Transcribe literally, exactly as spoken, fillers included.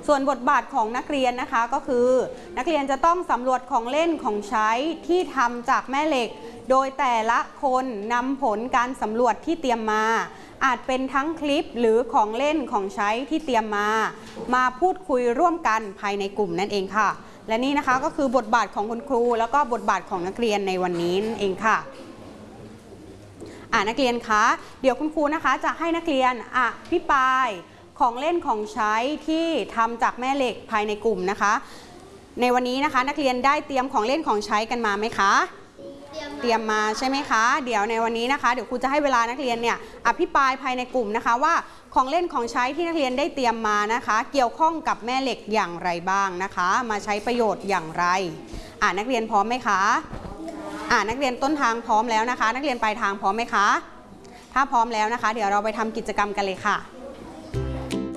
ส่วนบทบาทของนักเรียนนะคะก็คือนักเรียนจะต้องสำรวจของเล่นของใช้ที่ทำจากแม่เหล็กโดยแต่ละคนนำผลการสำรวจที่เตรียมมาอาจเป็นทั้งคลิปหรือของเล่นของใช้ที่เตรียมมามาพูดคุยร่วมกันภายในกลุ่มนั่นเองค่ะและนี่นะคะก็คือบทบาทของคุณครูแล้วก็บทบาทของนักเรียนในวันนี้นั่นเองค่ะอ่านักเรียนคะเดี๋ยวคุณครูนะคะจะให้นักเรียนอภิปรายของเล่นของใช้ที่ทำจากแม่เหล็กภายในกลุ่มนะคะในวันนี้นะคะนักเรียนได้เตรียมของเล่นของใช้กันมาไหมคะเตรียมมาใช่ไหมคะเดี๋ยวในวันนี้นะคะเดี๋ยวครูจะให้เวลานักเรียนเนี่ยอภิปรายภายในกลุ่มนะคะว่าของเล่นของใช้ที่นักเรียนได้เตรียมมานะคะเกี่ยวข้องกับแม่เหล็กอย่างไรบ้างนะคะมาใช้ประโยชน์อย่างไรอ่านักเรียนพร้อมไหมคะอ่านักเรียนต้นทางพร้อมแล้วนะคะนักเรียนปลายทางพร้อมไหมคะถ้าพร้อมแล้วนะคะเดี๋ยวเราไปทำกิจกรรมกันเลยค่ะ